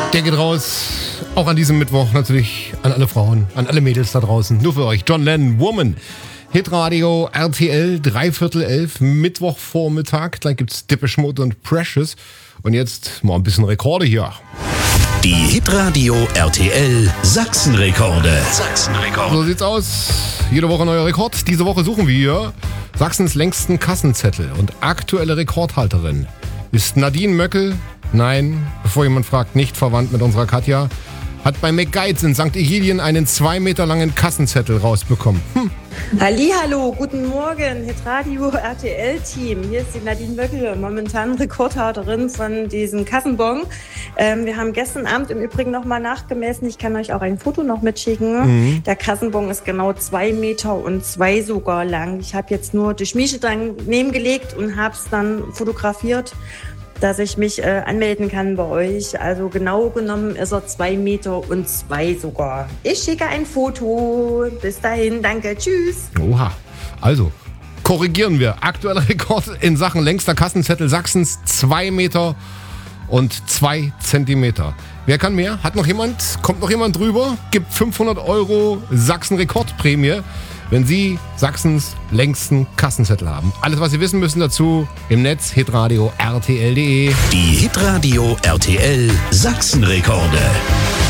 Der geht raus, auch an diesem Mittwoch natürlich an alle Frauen, an alle Mädels da draußen. Nur für euch. John Lennon, Woman. Hitradio RTL, 11:45, Mittwochvormittag. Gleich gibt's Depeche Mode und Precious. Und jetzt mal ein bisschen Rekorde hier. Die Hitradio RTL Sachsenrekorde. So sieht's aus. Jede Woche neuer Rekord. Diese Woche suchen wir Sachsens längsten Kassenzettel. Und aktuelle Rekordhalterin ist Nadine Möckel. Nein, bevor jemand fragt, nicht verwandt mit unserer Katja. Hat bei McGuides in St. Egidien einen 2 Meter langen Kassenzettel rausbekommen. Hallihallo, guten Morgen, Hitradio RTL-Team. Hier ist die Nadine Möckel, momentan Rekordhalterin von diesem Kassenbon. Wir haben gestern Abend im Übrigen nochmal nachgemessen. Ich kann euch auch ein Foto noch mitschicken. Der Kassenbon ist genau 2,2 Meter sogar lang. Ich habe jetzt nur die Schmiede daneben gelegt und habe es dann fotografiert, dass ich mich anmelden kann bei euch. Also genau genommen ist er 2,2 Meter sogar. Ich schicke ein Foto. Bis dahin, danke, tschüss. Oha, also korrigieren wir. Aktueller Rekord in Sachen längster Kassenzettel Sachsens, 2,2 Meter. Wer kann mehr? Hat noch jemand? Kommt noch jemand drüber? Gibt 500 € Sachsen-Rekordprämie, wenn Sie Sachsens längsten Kassenzettel haben. Alles, was Sie wissen müssen dazu, im Netz hitradio rtl.de. Die Hitradio RTL Sachsenrekorde.